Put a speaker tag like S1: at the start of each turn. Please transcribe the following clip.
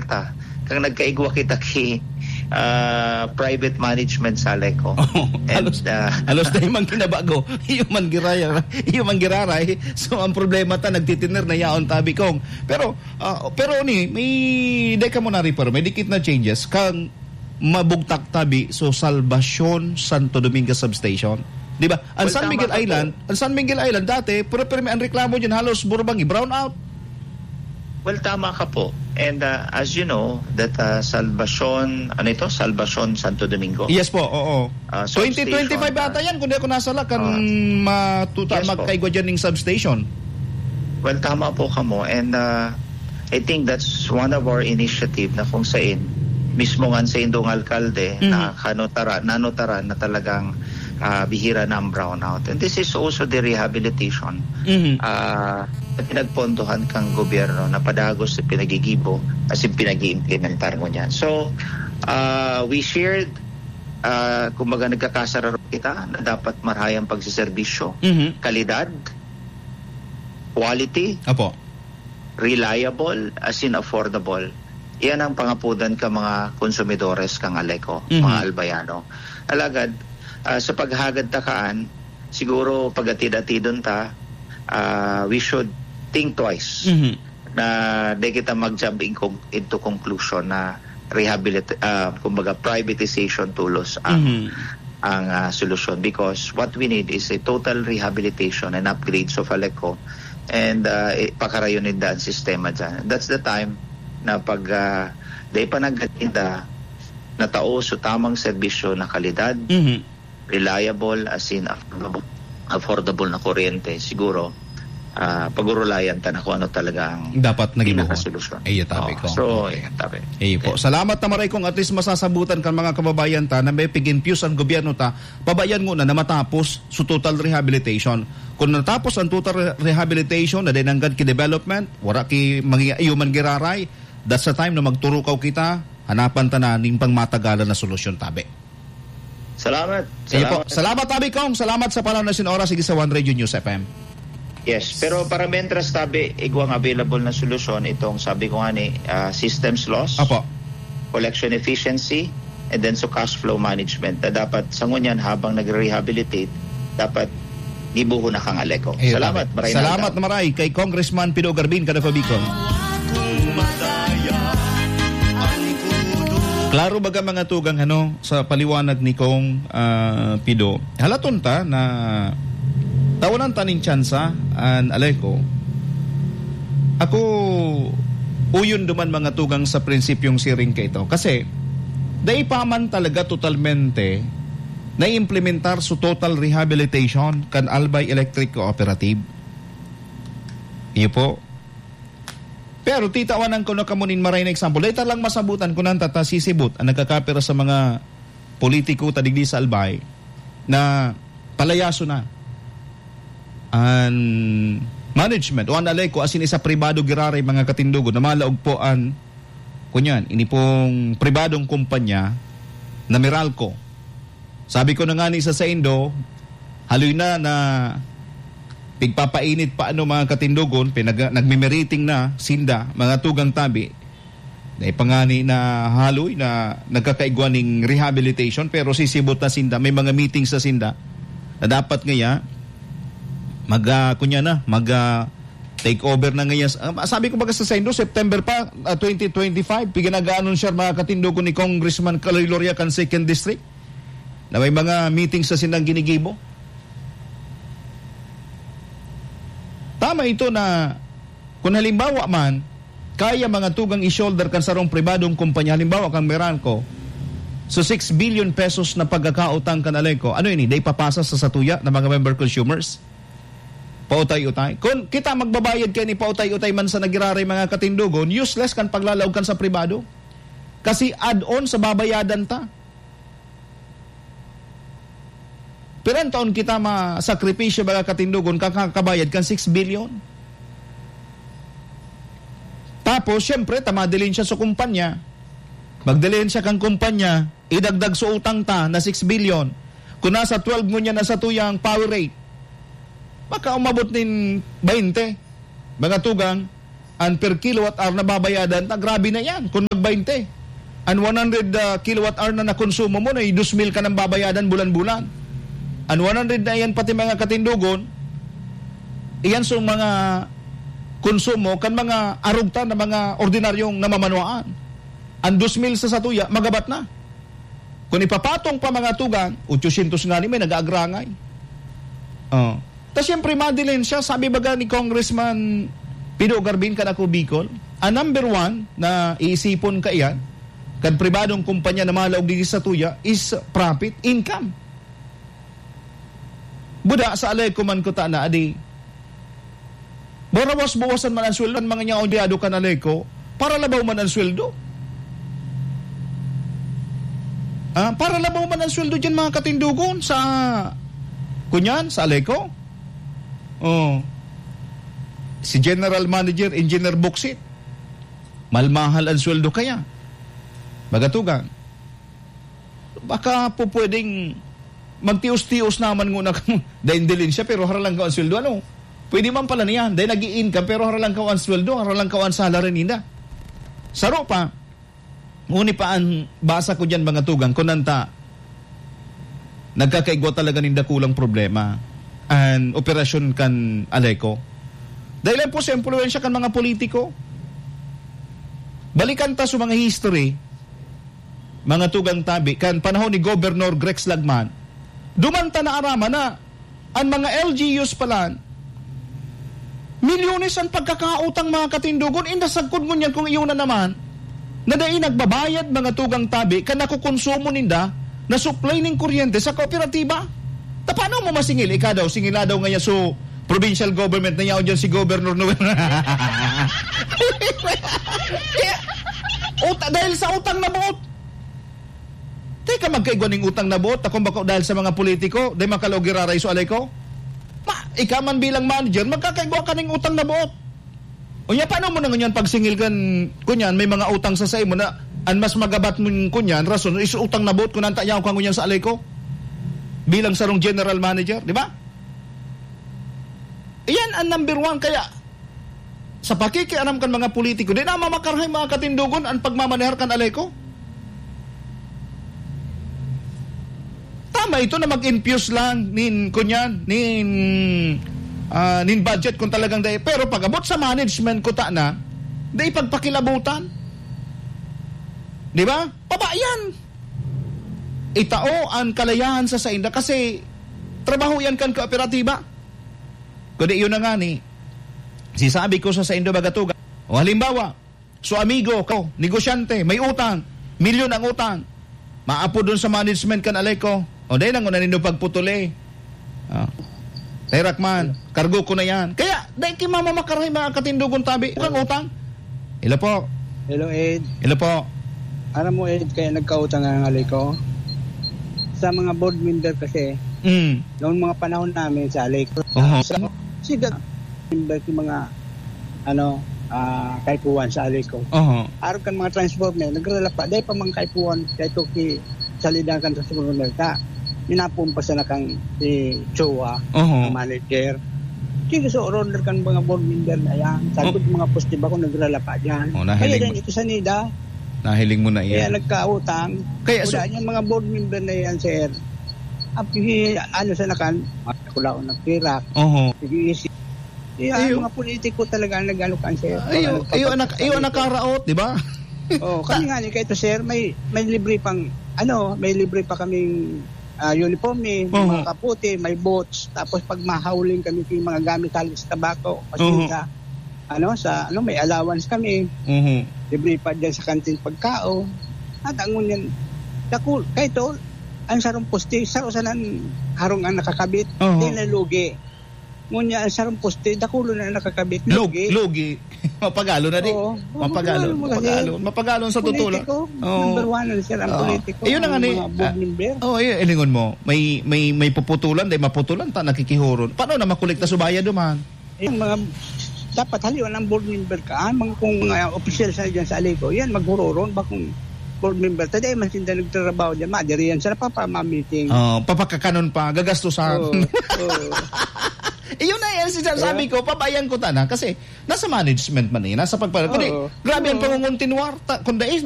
S1: ta. Kang nagkaigwa kita ki private management sa Aleco.
S2: Halos na yung kinabago. Yung man giraray. So, ang problema ta, nagtitiner na yaon tabi kong. Pero ni, may deka mo na rin pero may dikit na changes kang mabugtak tabi so Salvacion Santo Domingo Substation. Di ba? Ang San Miguel Island dati, pero may ang reklamo dyan halos burbangi, brown out.
S1: Well, tama ka po. And as you know, that Salvacion Santo Domingo.
S2: Yes po, oo. 2025 ata yan, kung di ako nasala, kan magkaigwa dyan ng substation.
S1: Well, tama po ka mo. And I think that's one of our initiative na kung saan mismo nga sa indong alkalde na nanutaran na talagang bihira na ang brownout. And this is also the rehabilitation. Pinagpondohan kang gobyerno na padagos sa pinagigibo as in pinag-i-implementar mo niyan. So, we shared kumbaga nagkakasararo kita na dapat marahayang pagsiservisyo, kalidad, quality, reliable, as in affordable. Iyan ang pangapudan ka mga konsumidores kang Aleco, mga albayano. Alagad, sa paghagad takaan, siguro pag-atid-atidon ta, we should think twice na di kita mag-jump into conclusion na kumbaga privatization tulos ang solusyon, because what we need is a total rehabilitation and upgrades of Aleco and pakarayunin ang sistema dyan. That's the time na pag di pa nagkatinda na tao so tamang serbisyo na kalidad, reliable, as in affordable na kuryente, siguro pag-urulayan ta na kung ano talaga ang
S2: dapat naging
S1: solusyon.
S2: Tabi ko.
S1: So, tabi.
S2: Po. Salamat na maray kong at least masasabutan kan mga kababayan ta na may piginpyus ang gobyerno ta. Pabayan mo na matapos sa total rehabilitation. Kung natapos ang total rehabilitation na dinanggad ki development, wala ki human giraray, that's the time na magturukaw kita, hanapan ta na ning pangmatagalan na solusyon tabi.
S1: Salamat.
S2: Salamat tabi kong. Salamat sa panahon na sinora sige sa One Radio News FM.
S1: Yes, pero para mentras tabi, igwang available na solusyon itong sabi ko nga ni systems loss, collection efficiency, and then so cash flow management na dapat sa ngunyan habang nag-rehabilitate, dapat gibuho na kang Aleco. Salamat.
S2: Salamat na maray kay Congressman Pido Garbin kada Fabicon. Klaro baga mga tugang sa paliwanag ni Kong Pido. Halaton ta na tawanan taning tsansa an Aleco. Ako uyon duman mga tugang sa prinsipyong siring ka ito. Kasi dahil pa man talaga totalmente na implementar su total rehabilitation kan Albay Electric Cooperative. Iyo po. Pero titawanan ko na kamunin maray na example. Dahil lang masabutan ko nang tatasisibot ang nagkakapira sa mga politiko tadigdi sa Albay na palayaso na an management o an Aleco asin isa pribado giraray mga katindugo na malaog po an kunyan ini pong pribadong kumpanya na Meralco. Sabi ko na nga ni sa Indo haloy na pigpapainit pa mga katindugon nagmimeriting na sinda mga tugang tabi na ipangani na haloy na nagkakaigwan ng rehabilitation pero sisibot na sinda may mga meetings sa sinda na dapat ngaya take over na ngayon. Sabi ko baga sa Indo, September pa, 2025, pinag-a-anunsya mga katindugo ni Congressman Caloy Loria kan 2nd District na may mga meetings sa sinang ginigibo. Tama ito na kung halimbawa man, kaya mga tugang i-shoulder kan sarong pribadong kumpanya, halimbawa kang Meralco, so 6 billion pesos na pagkakautang kan Aleco, ano yun, day papasa sa satuya ng mga member consumers? Pautay-utay. Kung kita magbabayad kayo ni pautay-utay man sa nagiraray mga katindugon, useless kan paglalaog kan sa pribado. Kasi add-on sa babayadan ta. Pero ang taon kita masakripisyo mga katindugon, kakakabayad kan 6 billion. Tapos, syempre, tamadilin siya sa kumpanya. Magdalhin siya kang kumpanya, idagdag sa utang ta na 6 billion. Kung nasa 12 mo niya nasa tuyang power rate, baka umabot din 20. Mga tugang, ang per kilowatt hour na babayadan, grabe na yan kung mag-20. Ang 100 kilowatt hour na nakonsumo mo, na 2,000 ka ng babayadan bulan-bulan. Ang 100 na yan, pati mga katindugon, iyan so mga konsumo kan mga arugta na mga ordinaryong namamanuaan. Ang 2,000 sa satuya, magabat na. Kung ipapatong pa mga tugang, 800 nga ni may nag-aagrangay. Tapos siyempre, madilin siya, sabi baga ni Congressman Pido Garbin kanako Bicol, ang number one na iisipon ka iyan, kan pribadong kumpanya na malaog dito sa tuya, is profit, income. Buda sa alay ko man ko ta na, adi, bawas-bawasan man ang sweldo, mga niya odiado ka na alay ko, para labaw man ang sweldo. Para labaw man ang sweldo dyan mga katindugon sa, kunyan, sa alay ko. Si General Manager, Engineer Boksit, malmahal ang sweldo kaya. Bagatugang. Baka po pwedeng magtios-tios naman nguna kung daindilin siya pero haralang ka ang sweldo. Ano? Pwede man pala niyan. Dahil nag-i-income pero haralang ka ang sweldo, haralang ka ang salary nila. Saro pa, nguni pa ang basa ko dyan mga tugang, kunanta, nagkakaigwa talaga ninda kulang problema ang operasyon kan Aleco. Dahil po sa impluensya kan mga politiko. Balikan ta sa mga history, mga tugang tabi, kan panahon ni Governor Grex Lagman, dumanta na arama na ang mga LGUs pala, milyones ang pagkakautang mga katindugon, indasagkod mo niyan kung iyon na naman, na dahil nagbabayad mga tugang tabi, kan nakukonsumo ninda, na supply ng kuryente sa kooperatiba. Paano mo masingil? Ika daw, singila daw ngayon so provincial government na yaw dyan si Governor Noel. Dahil sa utang na buot. Teka, magkaigwan ng utang na buot. Akong bako dahil sa mga politiko, dahil makalogiraray so alay ko. Ika man bilang manager, magkakaigwa ka ng utang na buot. O niya, paano mo na ganyan pagsingil kan, kunyan, may mga utang sa mo na, ang mas magabat mo kunyan, rason, is utang na buot, kung nanta niya ako kangunyan sa alay ko. Bilang sarong general manager, di ba? Iyan ang number one. Kaya sa pakikialam kan mga politiko, di na mamakarhay mga katindugon ang pagmamanehar kan alay ko. Tama ito na mag-infuse lang nin kunyan, nin budget kung talagang dahi. Pero pag-abot sa management ko ta na, dahi pagpakilabutan. Di ba? Pabayan. Itao ang kalayahan sa sainda kasi trabaho yan kan kooperatiba. Kundi yun na nga ni, sisabi ko sa Indo Bagatuga, o halimbawa, so amigo ko, negosyante, may utang, milyon ang utang, maapo dun sa management kan alay ko, o dahil lang ko na nindo pagputuli. Terakman, kargo ko na yan. Kaya, dahil kay mamamakaray mga katindugon tabi, kang utang. Hello po.
S3: Hello, Ed.
S2: Hello po.
S3: Alam mo, Ed, kaya nagkautang ang alay ko. Sa mga board member kasi, noong mga panahon namin sa alay ko, sigat member yung mga kaipuan sa alay ko. Araw kan mga transformer, nagrala pa, dahil pa mga kaipuan, kahit ki salidan kan transformer ka, minapumpas na kang si Chowa, ang manager. Kaya so, order kan mga board member na yan. Sagot mga postiba ko, nagrala pa dyan. Kaya din ito sa NIDA.
S2: Nahiling mo na yan.
S3: Kaya nagkautang. Kaya so, yan mga board member na yan, sir. Ano sa nakan, makakula ko ng pirak. Sige-isip. Mga politiko talaga nag-alukan, sir.
S2: Iyo nakaraot, di ba?
S3: Kami nga ni kayo, sir, may libre pang, may libre pa kaming uniform mga kaputi, may boats. Tapos pag mahauling kami yung mga gamit halos tabako, kasi may allowance kami. Libre pa dyan sa kantin pagkao. At ang ngunyan, kahit to, ang sarong poste, saro sanan harong ang nakakabit, di na lugi. Ngunya ang sarong poste, dakulo na nakakabit, lugi.
S2: Lugi. Mapagalo na di. Mapagalo sa tutulo.
S3: Number one na sir ang politiko.
S2: Ayun nga ni. Ilingon mo, may puputulan, dahil maputulan, nakikihuron. Paano na makolekta subaya duman?
S3: Yung mga dapat haliwan ang board member ka, kung official sa dyan sa Alico, yan maghuroron ba kung board member tayo man sinda nagtrabaho diyan madiri yan sa papa meeting
S2: papakakanon pa gagastusan Iyon na yan, sabi ko, pabayan ko ta na kasi nasa management man nasa pagpapalagay. Kundi, grabe ang pangunguntinwar. Kung dais,